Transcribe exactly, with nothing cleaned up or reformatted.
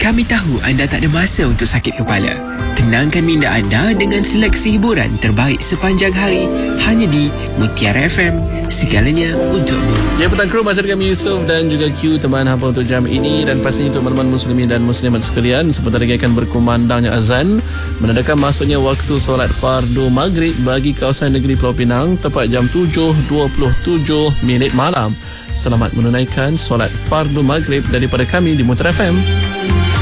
Kami tahu anda tak ada masa untuk sakit kepala. Tenangkan minda anda dengan seleksi hiburan terbaik sepanjang hari hanya di Mutiara F M. Segalanya untukmu. Ya, petang kru, masih dengan Yusuf dan juga Q, teman hamba untuk jam ini. Dan pastinya untuk teman-teman muslimin dan muslimat sekalian, sebentar lagi akan berkumandangnya azan, menandakan masuknya waktu solat fardu maghrib bagi kawasan negeri Pulau Pinang tepat jam tujuh dua puluh tujuh minit malam. Selamat menunaikan solat fardu maghrib daripada kami di Mutiara F M.